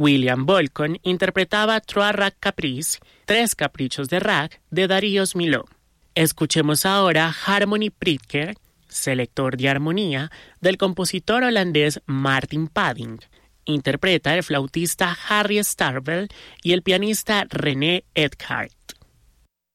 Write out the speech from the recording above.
William Bolcon interpretaba Trois Rags Caprice, Tres Caprichos de Rag, de Darius Milhaud. Escuchemos ahora Harmony Pritker, selector de armonía, del compositor holandés Martin Padding. Interpreta el flautista Harry Starvel y el pianista René Edgard.